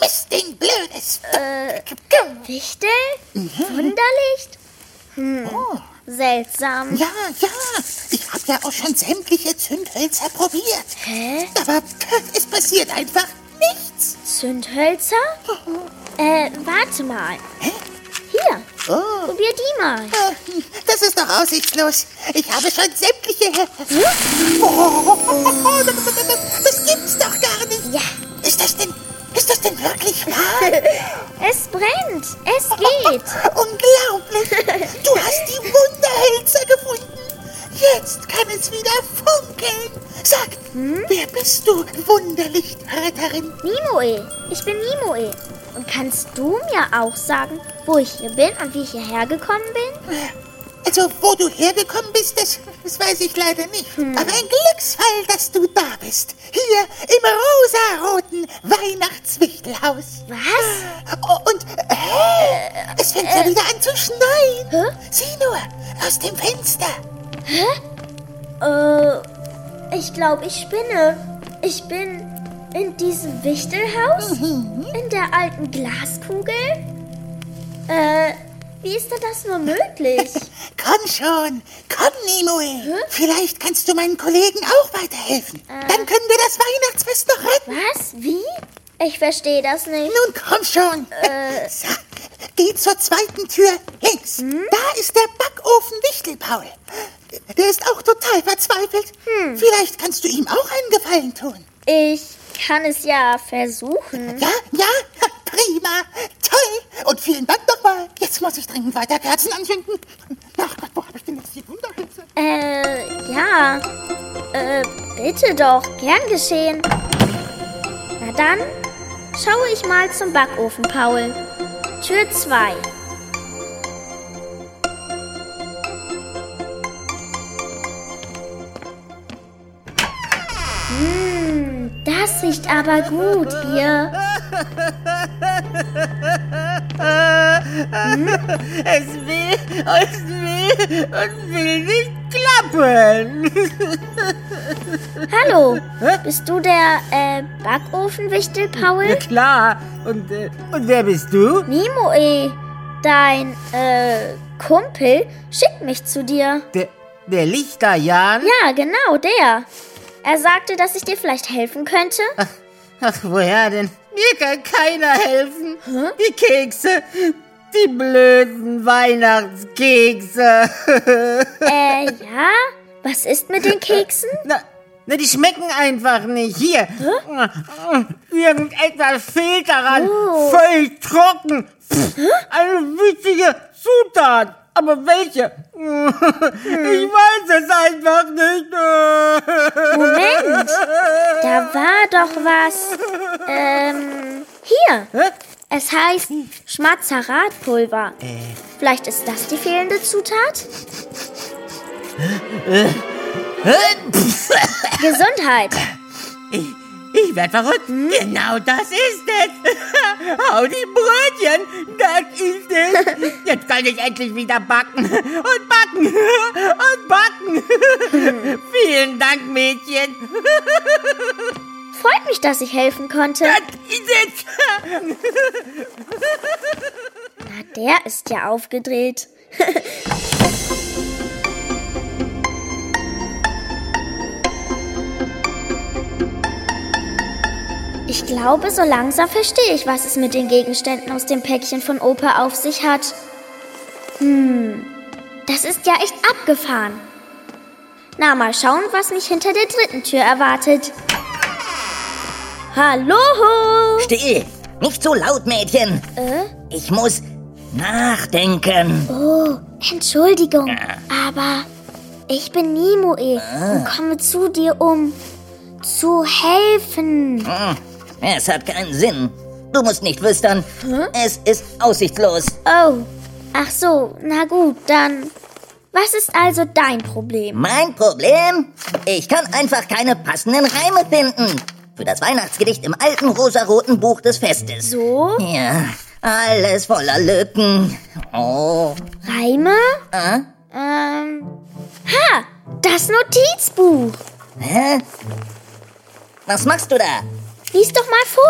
Ding blödes. Wichtel? Wunderlicht? Seltsam. Ja, ich habe ja auch schon sämtliche Zündhölzer probiert. Hä? Aber es passiert einfach nichts. Zündhölzer? Warte mal. Hä? Hier, Oh. probier die mal. Das ist doch aussichtslos. Ich habe schon sämtliche... Oh, das gibt's doch gar nicht. Ja, Ist das denn wirklich wahr? es brennt. Es geht. Unglaublich. Du hast die Wunderhölzer gefunden. Jetzt kann es wieder funkeln. Sag, wer bist du, Wunderlichtretterin? Nimoe, ich bin Nimoe. Und kannst du mir auch sagen, wo ich hier bin und wie ich hierher gekommen bin? Also, wo du hergekommen bist, das weiß ich leider nicht. Aber ein Glücksfall, dass du da bist. Hier im rosaroten Weihnachtswichtelhaus. Was? Oh, und es fängt ja wieder an zu schneien. Hä? Sieh nur, aus dem Fenster. Ich glaube, ich spinne. Ich bin in diesem Wichtelhaus? In der alten Glaskugel? Wie ist denn das nur möglich? Komm schon, komm, Nimoe. Vielleicht kannst du meinen Kollegen auch weiterhelfen. Dann können wir das Weihnachtsfest noch retten. Was? Wie? Ich verstehe das nicht. Nun komm schon. So, geh zur zweiten Tür links. Da ist der Backofen Wichtelpaul. Der ist auch total verzweifelt. Vielleicht kannst du ihm auch einen Gefallen tun. Ich kann es ja versuchen. Ja, prima, toll. Und vielen Dank nochmal. Jetzt muss ich dringend weiter Kerzen anzünden. Ach Gott, wo habe ich denn jetzt die Wunderhölzer? Ja. Bitte doch. Gern geschehen. Na dann, schaue ich mal zum Backofen, Paul. Tür 2. Das riecht aber gut hier. Es will nicht klappen. Hallo, bist du der Backofenwichtel, Paul? Ja, klar. Und wer bist du? Nimoe, dein Kumpel schickt mich zu dir. Der Lichterjan? Ja, genau, der. Er sagte, dass ich dir vielleicht helfen könnte. Ach, woher denn? Mir kann keiner helfen. Die Kekse, die blöden Weihnachtskekse. Ja? Was ist mit den Keksen? Na, die schmecken einfach nicht. Hier, irgendetwas fehlt daran. Völlig trocken. Eine wichtige Zutat. Aber welche? Ich weiß es einfach nicht. Moment, da war doch was. Hier. Es heißt Schmazaratpulver. Vielleicht ist das die fehlende Zutat? Gesundheit. Ich werd verrückt. Genau das ist es. Hau die Brötchen. Das ist es. Jetzt kann ich endlich wieder backen. Und backen. Und backen. Vielen Dank, Mädchen. Freut mich, dass ich helfen konnte. Das ist es. Na, der ist ja aufgedreht. Ich glaube, so langsam verstehe ich, was es mit den Gegenständen aus dem Päckchen von Opa auf sich hat. Das ist ja echt abgefahren. Na, mal schauen, was mich hinter der dritten Tür erwartet. Hallo! Still! Nicht so laut, Mädchen! Ich muss nachdenken. Oh, Entschuldigung, aber ich bin Nimoe und komme zu dir, um zu helfen. Es hat keinen Sinn. Du musst nicht flüstern. Es ist aussichtslos. Oh, ach so, na gut, dann... Was ist also dein Problem? Mein Problem? Ich kann einfach keine passenden Reime finden. Für das Weihnachtsgedicht im alten rosaroten Buch des Festes. So? Ja, alles voller Lücken. Oh. Reime? Das Notizbuch. Hä? Was machst du da? Lies doch mal vor.